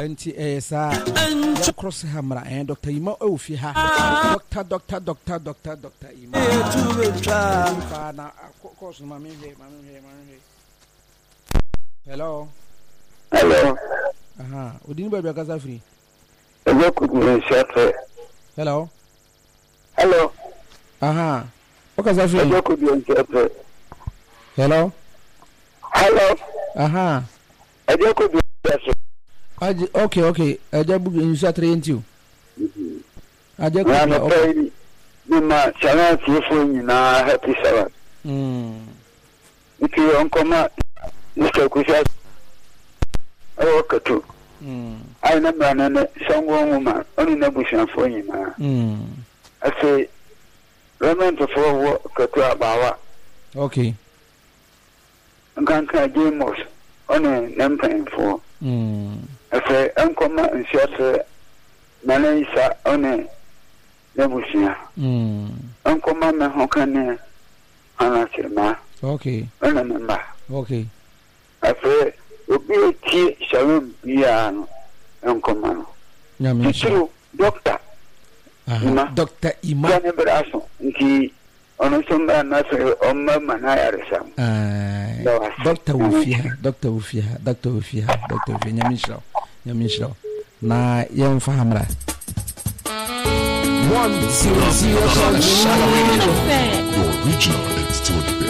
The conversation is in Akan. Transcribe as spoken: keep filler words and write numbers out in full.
Anti Esa cross hamra and Doctor Ima Ofiha. Doctor, doctor, doctor, doctor, Doctor Ima. Hello. Hello. Aha. Udini baby Gaza free. Hello. Hello. Aha. Gaza free. Hello. Hello. Aha. Okay, okay. I just book in Saturday you. I just go. Okay. Mama, chana tifo na happy seven. Hmm. If you uncle Mister Kusha. Oh, Katu. Hmm. I remember an someone woman only nebution for you. Hmm. I say, remember for Katu Bawa. Okay. I'm going to do most on a name for. Hmm. I say, Uncle and Shelter Malaysia on a nebution. Hmm. Uncle Mamma Hokane Anasima. Okay. Remember. Okay. I say, Obi T. Shalom Biano, Uncle Mano. Yamisha. Doctor. Doctor Ima. Nebraso. Nti ono somba na so omma manaya resam. Ah. Doctor Ufia, Doctor Ufia, Doctor Ufia, Doctor Ufia. Yamisha. Yamisha. Na yemfa hamra. One zero zero. Your regional and still